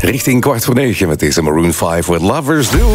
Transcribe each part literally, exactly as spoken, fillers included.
Richting kwart voor negen met deze Maroon vijf, What Lovers Do.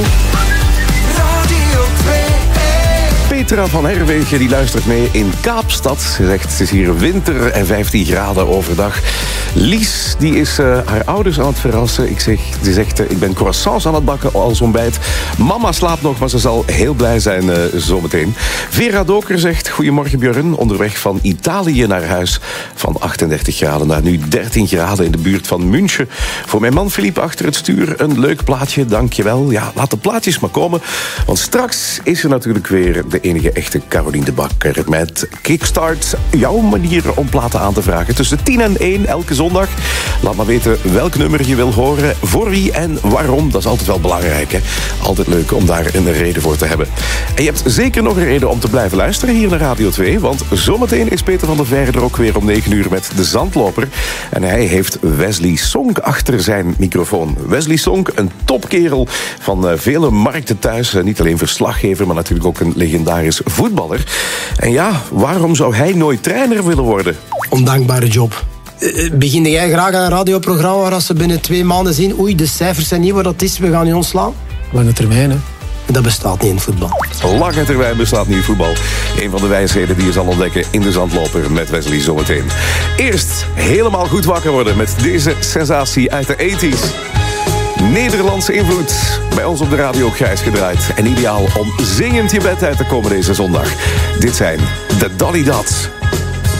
Petra van Herwegen die luistert mee in Kaapstad. Ze zegt, het is hier winter en vijftien graden overdag. Lies die is uh, haar ouders aan het verrassen. Ik zeg, die zegt, uh, ik ben croissants aan het bakken als ontbijt. Mama slaapt nog, maar ze zal heel blij zijn uh, zometeen. Vera Doker zegt, goedemorgen Björn. Onderweg van Italië naar huis. Van achtendertig graden naar nu dertien graden in de buurt van München. Voor mijn man Philippe achter het stuur een leuk plaatje, dankjewel. Ja, laat de plaatjes maar komen. Want straks is er natuurlijk weer de enige echte Caroline de Bakker met Kickstart. Jouw manier om platen aan te vragen. Tussen tien en één elke zondag. Laat maar weten welk nummer je wil horen, voor wie en waarom. Dat is altijd wel belangrijk, hè? Altijd leuk om daar een reden voor te hebben. En je hebt zeker nog een reden om te blijven luisteren hier naar Radio twee. Want zometeen is Peter van der Veire er ook weer om negen uur met De Zandloper. En hij heeft Wesley Sonk achter zijn microfoon. Wesley Sonk, een topkerel van vele markten thuis. Niet alleen verslaggever, maar natuurlijk ook een legendarisch voetballer. En ja, waarom zou hij nooit trainer willen worden? Ondankbare job. Begin jij graag aan een radioprogramma waar als ze binnen twee maanden zien, oei, de cijfers zijn niet wat dat is, we gaan je ontslaan? Lange termijn, hè? Dat bestaat niet in voetbal. Lange termijn bestaat niet in voetbal. Een van de wijsheden die je zal ontdekken in De Zandloper met Wesley zometeen. Eerst helemaal goed wakker worden met deze sensatie uit de tachtiger jaren. Nederlandse invloed. Bij ons op de radio grijs gedraaid. En ideaal om zingend je bed uit te komen deze zondag. Dit zijn de Dolly Dots.